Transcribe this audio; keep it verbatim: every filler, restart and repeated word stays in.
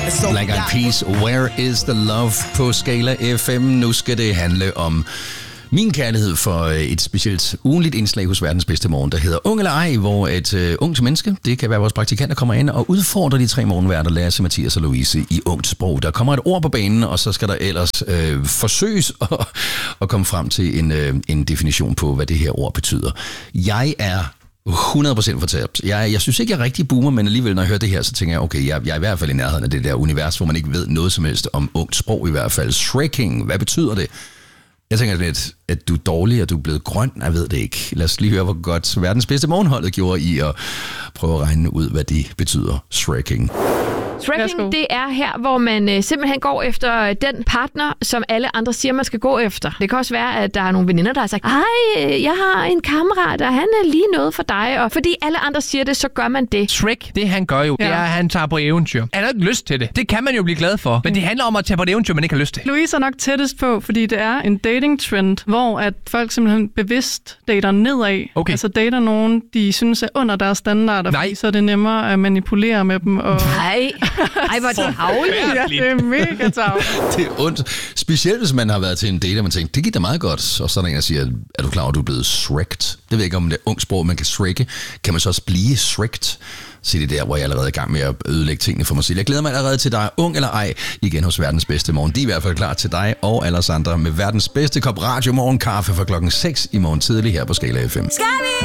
Black Eyed Peas, Where is the Love på Skala F M. Nu skal det handle om min kærlighed for et specielt ugenligt indslag hos Verdens Bedste Morgen, der hedder Ung eller Ej, hvor et uh, ungt menneske, det kan være vores praktikant, der kommer ind og udfordrer de tre morgenværter, Lasse, Mathias og Louise, i ungt sprog. Der kommer et ord på banen, og så skal der ellers øh, forsøges at, at komme frem til en, øh, en definition på, hvad det her ord betyder. Jeg er hundrede procent fortabt. Jeg, jeg synes ikke, jeg er rigtig boomer, men alligevel, når jeg hører det her, så tænker jeg, okay, jeg, jeg er i hvert fald i nærheden af det der univers, hvor man ikke ved noget som helst om ungt sprog i hvert fald. Shreking, hvad betyder det? Jeg tænker lidt, at du er dårlig, og du er blevet grøn. Jeg ved det ikke. Lad os lige høre, hvor godt Verdens Bedste Morgenholdet gjorde i at prøve at regne ud, hvad det betyder. Shreking. Shreking, det er her, hvor man øh, simpelthen går efter den partner, som alle andre siger, man skal gå efter. Det kan også være, at der er nogle veninder, der har sagt, hej, jeg har en kammerat, og han er lige noget for dig. Og fordi alle andre siger det, så gør man det. Shrek, det han gør jo, ja. det er, at han tager på eventyr. Han har ikke lyst til det. Det kan man jo blive glad for. Men det handler om at tage på et eventyr, man ikke har lyst til. Louise er nok tættest på, fordi det er en dating-trend, hvor at folk simpelthen bevidst dater nedad. Okay. Altså dater nogen, de synes er under deres standarder, fordi så er det nemmere at manipulere med dem. Og... Nej. Ej, hvor er det havligt. Ja, det er mega tavligt. Det er ondt. Specielt, hvis man har været til en date, og man tænker, det gik da meget godt. Og så er der en, der siger, er du klar over, at du er blevet shreked? Det ved jeg ikke, om det er ung sprog, man kan shrekke. Kan man så også blive shreked? Så det er der, hvor jeg allerede er i gang med at ødelægge tingene for mig selv. Jeg glæder mig allerede til dig, ung eller ej, igen hos Verdens Bedste Morgen. De er i hvert fald klar til dig og alle os andre med verdens bedste kop radio morgenkaffe fra klokken seks i morgen tidlig her på Skala F M.